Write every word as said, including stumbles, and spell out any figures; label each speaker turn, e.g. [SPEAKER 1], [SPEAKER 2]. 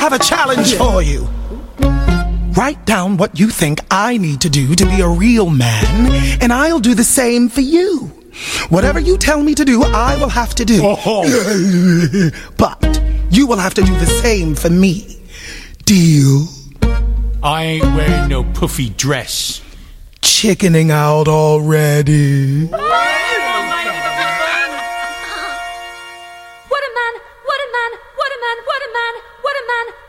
[SPEAKER 1] have a challenge for you. Write down what you think I need to do to be a real man, and I'll do the same for you. Whatever you tell me to do, I will have to do. Oh. But you will have to do the same for me. Deal?
[SPEAKER 2] I ain't wearing no puffy dress.
[SPEAKER 1] Chickening out already.
[SPEAKER 3] What a man, what a man, what a man, what a man, what a man,